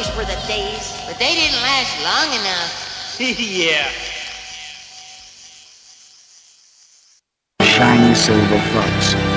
Those were the days, but they didn't last long enough. Yeah. Shiny silver fox